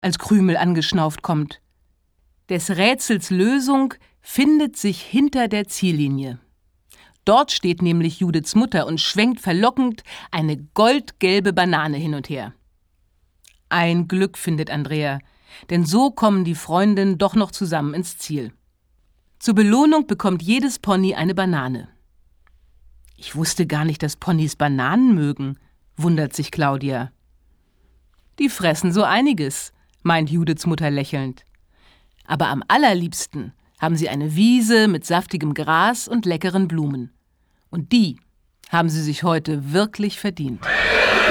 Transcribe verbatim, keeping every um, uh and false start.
als Krümel angeschnauft kommt. Des Rätsels Lösung findet sich hinter der Ziellinie. Dort steht nämlich Judiths Mutter und schwenkt verlockend eine goldgelbe Banane hin und her. Ein Glück, findet Andrea, denn so kommen die Freundinnen doch noch zusammen ins Ziel. Zur Belohnung bekommt jedes Pony eine Banane. Ich wusste gar nicht, dass Ponys Bananen mögen, wundert sich Claudia. Die fressen so einiges, meint Judiths Mutter lächelnd. Aber am allerliebsten haben sie eine Wiese mit saftigem Gras und leckeren Blumen. Und die haben sie sich heute wirklich verdient.